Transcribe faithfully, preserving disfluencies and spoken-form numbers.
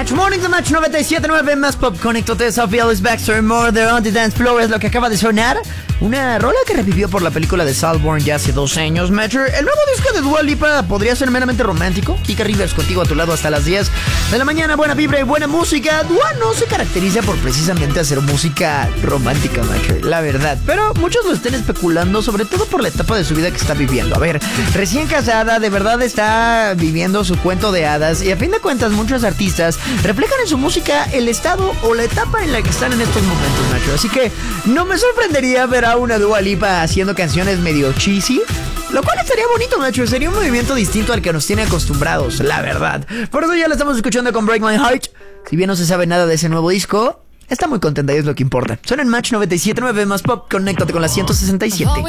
Match Morning de Match noventa y siete punto nueve más Pop. Conéctate, Sophie Ellis Baxter, More They're on the Dance Floor es lo que acaba de sonar. Una rola que revivió por la película de Saltburn ya hace dos años, Matcher. El nuevo disco de Dua Lipa podría ser meramente romántico. Kika Rivers contigo a tu lado hasta las diez de la mañana. Buena vibra y buena música. Dua no se caracteriza por precisamente hacer música romántica, Matcher, la verdad. Pero muchos lo están especulando, sobre todo por la etapa de su vida que está viviendo. A ver, recién casada, de verdad está viviendo su cuento de hadas. Y a fin de cuentas, muchos artistas reflejan en su música el estado o la etapa en la que están en estos momentos, Matcher. Así que no me sorprendería ver a una Dua Lipa haciendo canciones medio cheesy, lo cual estaría bonito, Nacho. Sería un movimiento distinto al que nos tiene acostumbrados, la verdad. Por eso ya la estamos escuchando con Break My Heart. Si bien no se sabe nada de ese nuevo disco, está muy contenta y es lo que importa. Suena en Match noventa y siete punto nueve más Pop. Conéctate con la ciento sesenta y siete.